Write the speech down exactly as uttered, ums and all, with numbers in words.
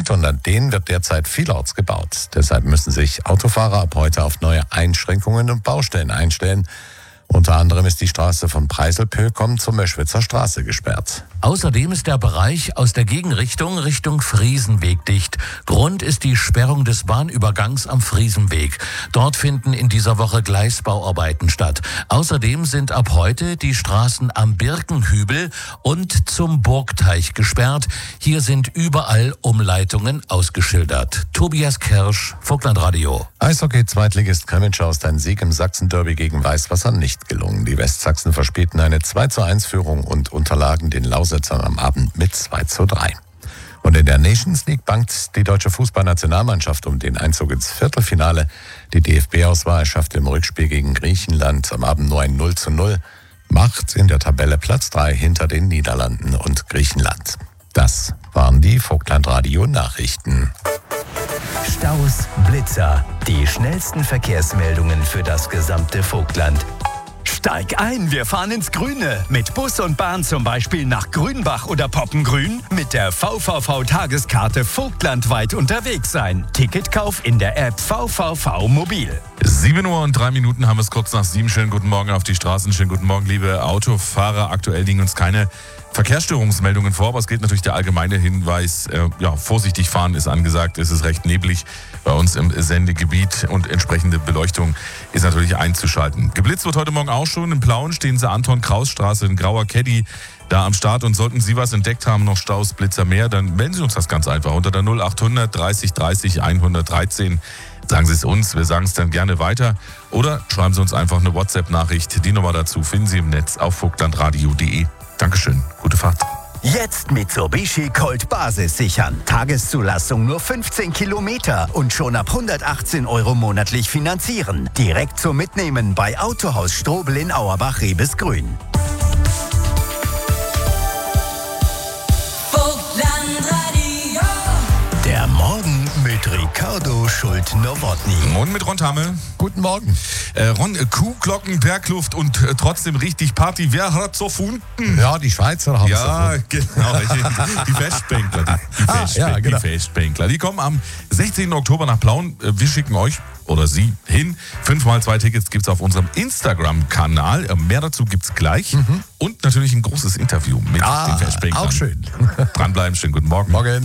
Gebiet und an denen wird derzeit vielerorts gebaut. Deshalb müssen sich Autofahrer ab heute auf neue Einschränkungen und Baustellen einstellen. Unter anderem ist die Straße von Preiselpöhlkomm zur Möschwitzer Straße gesperrt. Außerdem ist der Bereich aus der Gegenrichtung Richtung Friesenweg dicht. Grund ist die Sperrung des Bahnübergangs am Friesenweg. Dort finden in dieser Woche Gleisbauarbeiten statt. Außerdem sind ab heute die Straßen am Birkenhübel und zum Burgteich gesperrt. Hier sind überall Umleitungen ausgeschildert. Tobias Kirsch, Vogtlandradio. Eishockey-Zweitligist Kremitscher ist ein Sieg im Sachsen-Derby gegen Weißwasser nicht gelungen. Die Westsachsen verspielten eine zwei zu eins Führung und unterlagen den Lausitzern am Abend mit zwei zu drei. Und in der Nations League bangt die deutsche Fußballnationalmannschaft um den Einzug ins Viertelfinale. Die D F B-Auswahl schaffte im Rückspiel gegen Griechenland am Abend nur ein null zu null, macht in der Tabelle Platz drei hinter den Niederlanden und Griechenland. Das waren die Vogtlandradio-Nachrichten. Staus, Blitzer, die schnellsten Verkehrsmeldungen für das gesamte Vogtland. Steig ein, wir fahren ins Grüne. Mit Bus und Bahn zum Beispiel nach Grünbach oder Poppengrün. Mit der V V V-Tageskarte vogtlandweit unterwegs sein. Ticketkauf in der App V V V Mobil. sieben Uhr und drei Minuten haben wir es kurz nach sieben. Schönen guten Morgen auf die Straßen. Schönen guten Morgen, liebe Autofahrer. Aktuell liegen uns keine Verkehrsstörungsmeldungen vor, aber es geht natürlich der allgemeine Hinweis, äh, ja, vorsichtig fahren ist angesagt, es ist recht neblig bei uns im Sendegebiet und entsprechende Beleuchtung ist natürlich einzuschalten. Geblitzt wird heute Morgen auch schon, in Plauen stehen sie Anton-Kraus-Straße in Grauer Caddy da am Start und sollten Sie was entdeckt haben, noch Staus, Blitzer mehr, dann melden Sie uns das ganz einfach unter der null achthundert dreißig dreißig hundertdreizehn. Sagen Sie es uns, wir sagen es dann gerne weiter oder schreiben Sie uns einfach eine WhatsApp-Nachricht. Die Nummer dazu finden Sie im Netz auf vogtlandradio punkt de. Dankeschön, gute Fahrt. Jetzt Mitsubishi Colt Basis sichern. Tageszulassung nur fünfzehn Kilometer und schon ab hundertachtzehn Euro monatlich finanzieren. Direkt zum Mitnehmen bei Autohaus Strobel in Auerbach-Rebesgrün. Der Morgen mit Ricardo Schult-Nowotny. Und mit Ron Tamme. Guten Morgen. Äh, Ron, äh, Kuhglocken, Bergluft und äh, trotzdem richtig Party. Wer hat so gefunden? Ja, die Schweizer haben Ja, genau. Die Festbänkler. Die, die, Ah, Festbänkler, ja, genau. die Festbänkler. Die kommen am sechzehnten Oktober nach Plauen. Äh, Wir schicken euch oder Sie hin. Fünfmal zwei Tickets gibt es auf unserem Instagram-Kanal. Äh, Mehr dazu gibt es gleich. Mhm. Und natürlich ein großes Interview mit Ah, den Festbänklern. auch schön. Dranbleiben, schönen guten Morgen. Morgen.